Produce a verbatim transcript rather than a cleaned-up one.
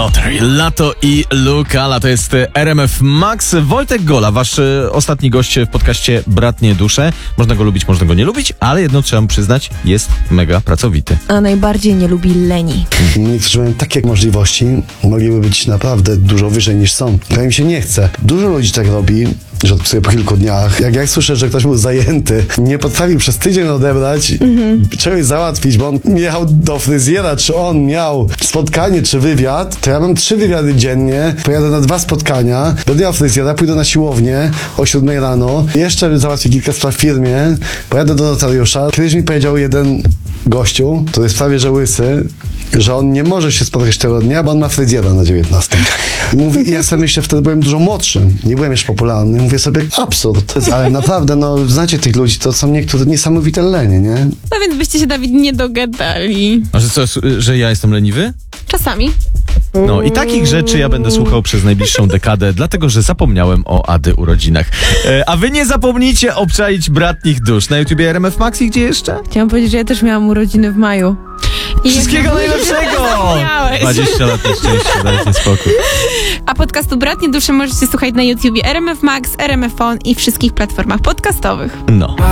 Lottery, Lato i Lukala, to jest R M F Max. Wojtek Gola, wasz y, ostatni gość w podcaście Bratnie Dusze. Można go lubić, można go nie lubić, ale jedno trzeba mu przyznać, jest mega pracowity. A najbardziej nie lubi leni. Niektórzy mają takie możliwości, mogliby być naprawdę dużo wyżej niż są. Ale im się nie chce. Dużo ludzi tak robi, że odpisuje po kilku dniach. Jak ja słyszę, że ktoś był zajęty, nie potrafił przez tydzień odebrać, mm-hmm. czegoś załatwić, bo on jechał do fryzjera, czy on miał spotkanie, czy wywiad, to ja mam trzy wywiady dziennie, pojadę na dwa spotkania, będę miał fryzjera, pójdę na siłownię o siódmej rano, jeszcze załatwię kilka spraw w firmie, pojadę do notariusza. Kiedyś mi powiedział jeden gościu, to jest prawie że łysy, że on nie może się spotkać tego dnia, bo on ma fryzjera na dziewiętnastym. I mówi, i ja sobie myślę, wtedy byłem dużo młodszy, nie byłem już popularny. Mówię sobie, absurd. Ale naprawdę, no, znacie tych ludzi, to są niektóre niesamowite lenie, nie? No więc byście się, Dawid, nie dogadali. A że co, że ja jestem leniwy? Czasami. No i takich rzeczy ja będę słuchał przez najbliższą dekadę, dlatego że zapomniałem o Ady urodzinach. E, a wy nie zapomnijcie obczaić Bratnich Dusz na YouTubie R M F Max i gdzie jeszcze? Chciałam powiedzieć, że ja też miałam urodziny w maju. I Wszystkiego najlepszego! Zapomniałeś. dwadzieścia lat nieszczęścia, dajcie spokój. A podcastu Bratnie Dusze możecie słuchać na YouTubie R M F Max, R M F On i wszystkich platformach podcastowych. No.